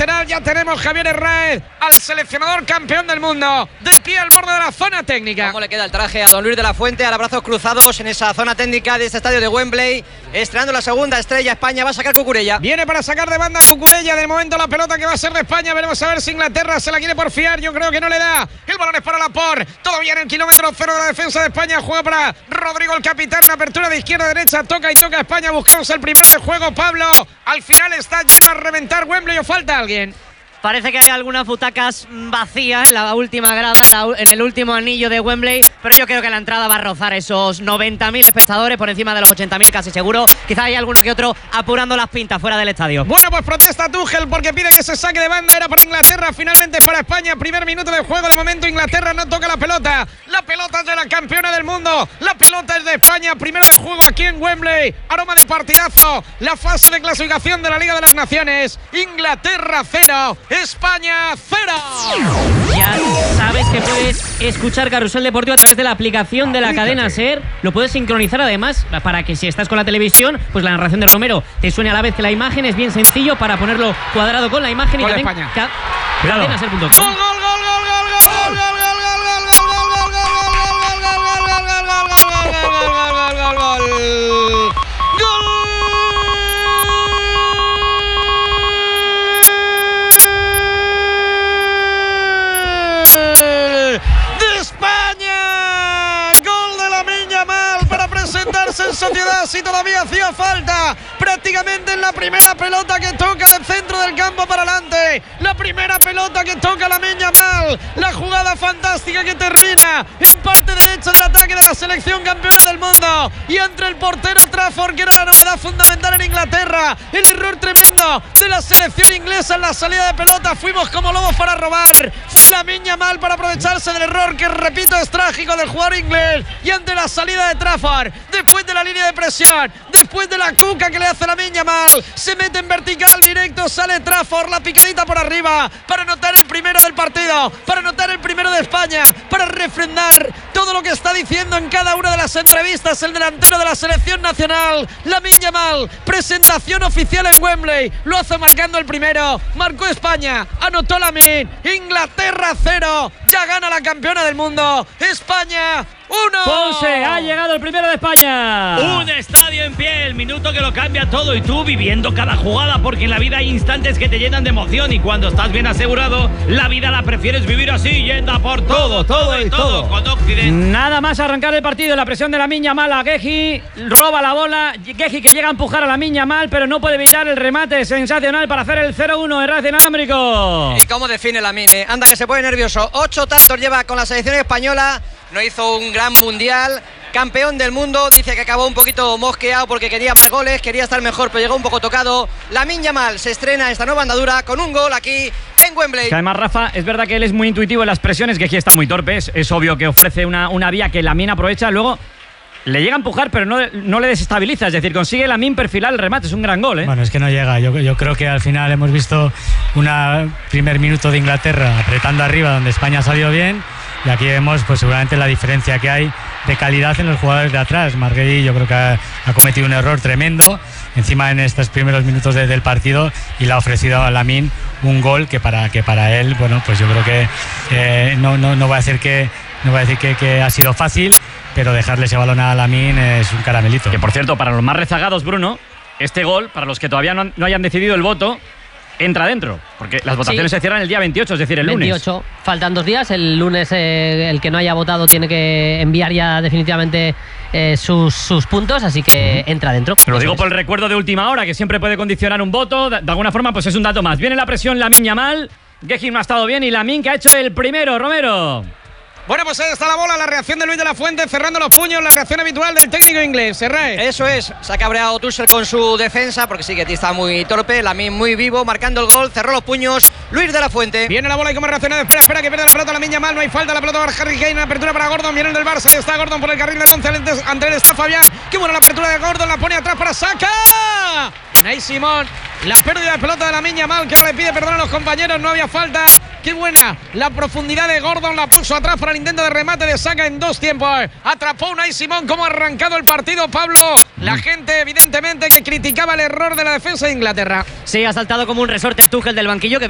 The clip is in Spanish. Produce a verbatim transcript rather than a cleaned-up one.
lateral ya tenemos Javier Herráez, al seleccionador campeón del mundo, de pie al borde de la zona técnica. ¿Cómo le queda el traje a don Luis de la Fuente? A los brazos cruzados en esa zona técnica de este estadio de Wembley, estrenando la segunda estrella. España va a sacar Cucurella. Viene para sacar de banda Cucurella. De momento la pelota que va a ser de España. Veremos a ver si Inglaterra se la quiere porfiar. Yo creo que no le da. El balón es para Laporte. Todavía en el kilómetro cero de la defensa de España. Juega para Rodrigo, el capitán. Apertura de izquierda a derecha. Toca y toca España. Buscamos el primero de juego. Pablo. Al final está lleno a reventar Wembley, o falta alguien. Parece que hay algunas butacas vacías en la última grada, en el último anillo de Wembley, pero yo creo que la entrada va a rozar esos noventa mil espectadores, por encima de los ochenta mil casi seguro. Quizá hay alguno que otro apurando las pintas fuera del estadio. Bueno, pues protesta Tuchel porque pide que se saque de banda. Era para Inglaterra, finalmente es para España. Primer minuto de juego, de momento Inglaterra no toca la pelota. La pelota es de la campeona del mundo. La pelota es de España. Primero de juego aquí en Wembley. Aroma de partidazo. La fase de clasificación de la Liga de las Naciones. Inglaterra cero. España cero. Ya sabes que puedes escuchar Carrusel Deportivo a través de la aplicación de la cadena SER. Lo puedes sincronizar además para que si estás con la televisión, pues la narración de Romero te suene a la vez que la imagen. Es bien sencillo para ponerlo cuadrado con la imagen. Gol y de también España. cadena ser punto com. Gol, gol, gol, gol, gol, gol, gol, gol, gol, en sociedad, si todavía hacía falta, prácticamente en la primera pelota que toca del centro del campo para adelante, la primera pelota que toca Lamine Yamal, la jugada fantástica que termina en parte derecha del ataque de la selección campeona del mundo, y entre el portero Trafford, que era la novedad fundamental en Inglaterra. El error tremendo de la selección inglesa en la salida de pelota. Fuimos como lobos para robar. Fue Lamine Yamal para aprovecharse del error, que repito es trágico, del jugador inglés, y ante la salida de Trafford, después de la línea de presión, después de la cuca que le hace Lamine Yamal, se mete en vertical directo, sale Trafford, la picadita por arriba para anotar el primero del partido, para anotar el primero de España, para refrendar todo lo que está diciendo en cada una de las entrevistas el delantero de la selección nacional, Lamine Yamal. Presentación oficial en Wembley, lo hace marcando el primero, marcó España, anotó Lamine. Inglaterra cero, ya gana la campeona del mundo. España uno. Ponce, ha llegado el primero de España. Un estadio en pie, el minuto que lo cambia todo, y tú viviendo cada jugada, porque en la vida hay instantes que te llenan de emoción, y cuando estás bien asegurado, la vida la prefieres vivir así, yendo por todo, todo, todo y todo, todo con Occident. Nada más arrancar el partido, la presión de Lamine Yamal a Guehi, roba la bola, Guehi que llega a empujar a Lamine Yamal, pero no puede evitar el remate sensacional para hacer el cero uno, Herráez inalámbrico. ¿Y cómo define Lamine? Anda que se pone nervioso. Ocho tantos lleva con la selección española, no hizo un gran mundial, campeón del mundo. Dice que acabó un poquito mosqueado porque quería más goles, quería estar mejor, pero llegó un poco tocado. Lamine Yamal se estrena esta nueva andadura con un gol aquí en Wembley. Que además, Rafa, es verdad que él es muy intuitivo en las presiones, que aquí está muy torpe, es, es obvio que ofrece una, una vía que Lamine aprovecha, luego le llega a empujar, pero no, no le desestabiliza, es decir, consigue Lamine perfilar el remate, es un gran gol, ¿eh? Bueno, es que no llega, yo, yo creo que al final hemos visto un primer minuto de Inglaterra apretando arriba, donde España ha salido bien, y aquí vemos pues seguramente la diferencia que hay de calidad en los jugadores de atrás. Marguerite yo creo que ha, ha cometido un error tremendo encima en estos primeros minutos de, del partido, y le ha ofrecido a Lamine un gol que para, que para él, bueno, pues yo creo que eh, no, no, no voy a decir que no voy a decir que, que ha sido fácil, pero dejarle ese balón a Lamine es un caramelito. Que por cierto, para los más rezagados, Bruno, este gol, para los que todavía no, no hayan decidido el voto, entra dentro, porque las votaciones sí se cierran el día veintiocho, es decir, el veintiocho, lunes. Faltan dos días, el lunes eh, el que no haya votado tiene que enviar ya definitivamente eh, sus, sus puntos, así que uh-huh. entra dentro. Lo digo por el recuerdo de última hora, que siempre puede condicionar un voto, de, de alguna forma pues es un dato más. Viene la presión Lamine Yamal, Guehi no ha estado bien, y Lamine que ha hecho el primero, Romero. Bueno, pues ahí está la bola, la reacción de Luis de la Fuente cerrando los puños, la reacción habitual del técnico inglés, Herráez. Eso es, se ha cabreado Tuchel con su defensa, porque sí que está muy torpe, Lamine muy vivo, marcando el gol, cerró los puños, Luis de la Fuente. Viene la bola y cómo reacciona, espera, espera, que pierde la pelota Lamine Yamal, no hay falta, la pelota para Harry Kane, apertura para Gordon, viene el del Barça, ahí está Gordon por el carril del once, ante él está Fabián, qué buena la apertura de Gordon, la pone atrás para Saka. Unai Simón, la pérdida de pelota de Lamine Yamal, que ahora le pide perdón a los compañeros, no había falta. Qué buena la profundidad de Gordon, la puso atrás para el intento de remate de Saka en dos tiempos. Atrapó Unai Simón, cómo ha arrancado el partido, Pablo. La gente, evidentemente, que criticaba el error de la defensa de Inglaterra. Sí, ha saltado como un resorte Tuchel del banquillo, que